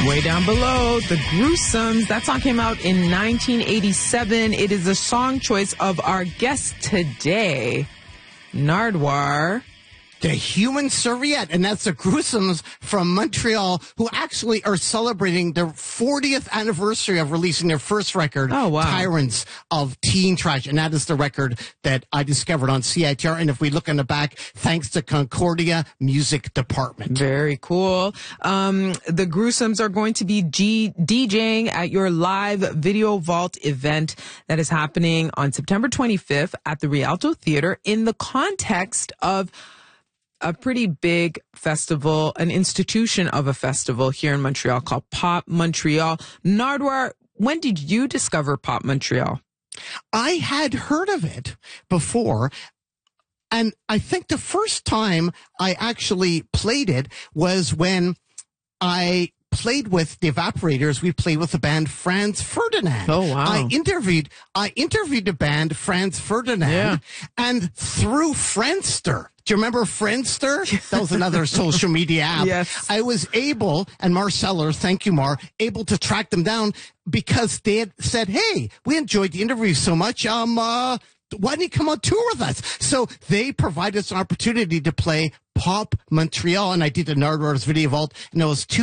Way down below, The Gruesomes. That song came out in 1987. It is the song choice of our guest today, Nardwuar. The Human Serviette, and that's the Gruesomes from Montreal, who actually are celebrating their 40th anniversary of releasing their first record, Tyrants of Teen Trash, and that is the record that I discovered on CITR, and if we look in the back, thanks to Concordia Music Department. Very cool. The Gruesomes are going to be DJing at your live Video Vault event that is happening on September 25th at the Rialto Theater in the context of a pretty big festival, an institution of a festival here in Montreal called Pop Montreal. Nardwuar, when did you discover Pop Montreal? I had heard of it before, and I think the first time I actually played it was when I played with the Evaporators. We played with the band Franz Ferdinand. Oh, wow. I interviewed the band Franz Ferdinand, and through Friendster. Do you remember Friendster? That was another social media app. Yes. I was able, and Marcella, thank you, Mar, able to track them down because they had said, hey, we enjoyed the interview so much. Why don't you come on tour with us? So they provided us an opportunity to play Pop Montreal, and I did the Nardwuar's Video Vault, and it was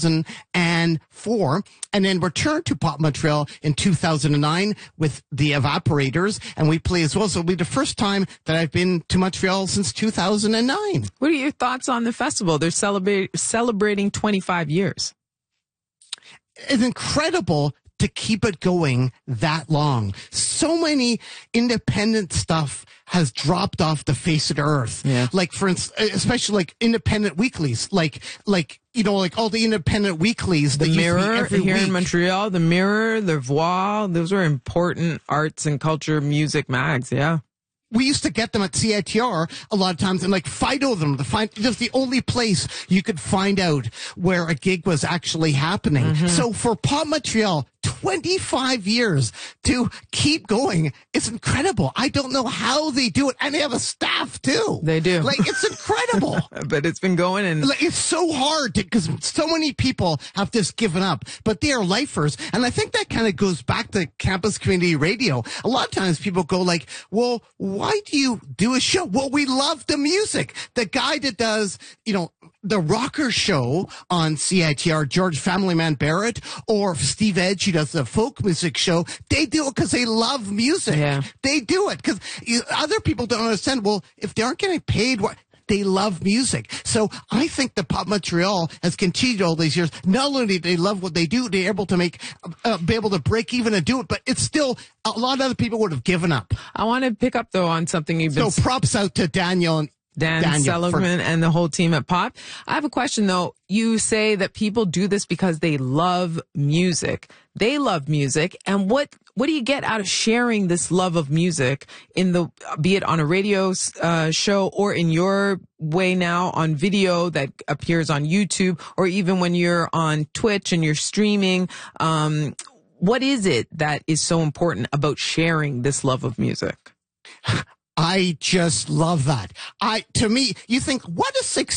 2004, and then returned to Pop Montreal in 2009 with the Evaporators, and we play as well. So it'll be the first time that I've been to Montreal since 2009. What are your thoughts on the festival? They're celebrating 25 years. It's incredible to keep it going that long. So many independent stuff has dropped off the face of the earth. Yeah. Like, for instance, especially like independent weeklies, like all the independent weeklies. The Mirror here week. in Montreal, The Mirror, The Voir, those were important arts and culture music mags. Yeah. We used to get them at CITR a lot of times and like fight over them to find just the only place you could find out where a gig was actually happening. Mm-hmm. So for Pop Montreal, 25 years to keep going. It's incredible. I don't know how they do it. And they have a staff too. They do. Like, it's incredible. But it's been going, and like, it's so hard because so many people have just given up, but they are lifers. And I think that kind of goes back to campus community radio. A lot of times people go like, well, why do you do a show? Well, we love the music. The guy that does, the rocker show on CITR, George Family Man Barrett, or Steve Edge, who does the folk music show, they do it because they love music. Yeah. They do it because other people don't understand. Well, if they aren't getting paid, they love music. So I think that Pop Montreal has continued all these years. Not only do they love what they do, they're able to be able to break even and do it, but it's still, a lot of other people would have given up. I want to pick up though on something you've been. So props out to Daniel and Dan Seligman and the whole team at Pop. I have a question though. You say that people do this because they love music. They love music. And what do you get out of sharing this love of music be it on a radio show or in your way now on video that appears on YouTube, or even when you're on Twitch and you're streaming? What is it that is so important about sharing this love of music? I just love that. To me, you think, what a success.